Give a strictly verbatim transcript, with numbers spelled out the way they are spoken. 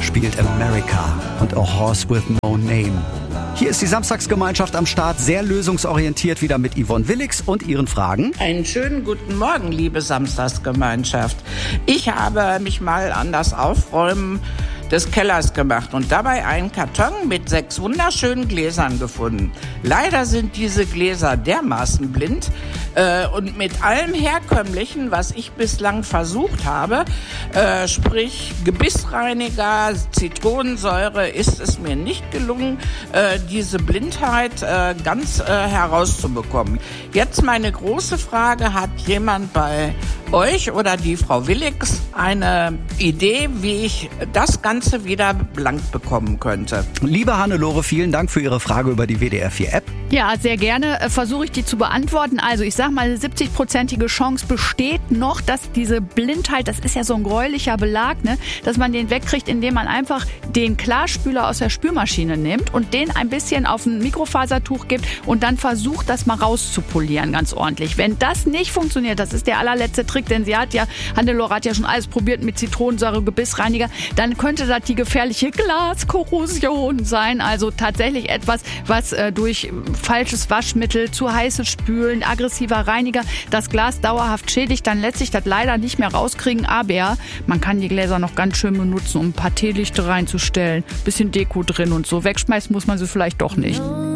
spielt America und A Horse with No Name. Hier ist die Samstagsgemeinschaft am Start, sehr lösungsorientiert wieder mit Yvonne Willigs und ihren Fragen. Einen schönen guten Morgen, liebe Samstagsgemeinschaft. Ich habe mich mal an das Aufräumen des Kellers gemacht und dabei einen Karton mit sechs wunderschönen Gläsern gefunden. Leider sind diese Gläser dermaßen blind äh, und mit allem Herkömmlichen, was ich bislang versucht habe, äh, sprich Gebissreiniger, Zitronensäure, ist es mir nicht gelungen, äh, diese Blindheit äh, ganz äh, herauszubekommen. Jetzt meine große Frage, hat jemand bei euch oder die Frau Willigs eine Idee, wie ich das Ganze wieder blank bekommen könnte? Liebe Hannelore, vielen Dank für Ihre Frage über die W D R vier App. Ja, sehr gerne. Versuche ich die zu beantworten. Also ich sag mal, eine siebzig-prozentige Chance besteht noch, dass diese Blindheit, das ist ja so ein gräulicher Belag, ne, dass man den wegkriegt, indem man einfach den Klarspüler aus der Spülmaschine nimmt und den ein bisschen auf ein Mikrofasertuch gibt und dann versucht, das mal rauszupolieren, ganz ordentlich. Wenn das nicht funktioniert, das ist der allerletzte Trick, denn sie hat ja, Hannelore hat ja schon alles probiert mit Zitronensäure, Gebissreiniger, dann könnte das die gefährliche Glaskorrosion sein. Also tatsächlich etwas, was äh, durch falsches Waschmittel, zu heißes Spülen, aggressiver Reiniger das Glas dauerhaft schädigt, dann lässt sich das leider nicht mehr rauskriegen. Aber man kann die Gläser noch ganz schön benutzen, um ein paar Teelichte reinzustellen, bisschen Deko drin und so. Wegschmeißen muss man sie vielleicht doch nicht.